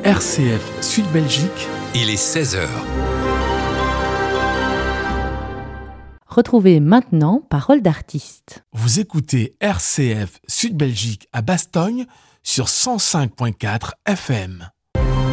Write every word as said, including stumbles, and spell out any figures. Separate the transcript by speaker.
Speaker 1: R C F Sud-Belgique.
Speaker 2: Il est seize heures.
Speaker 3: Retrouvez maintenant Paroles d'artistes.
Speaker 1: Vous écoutez R C F Sud-Belgique à Bastogne sur cent cinq virgule quatre F M.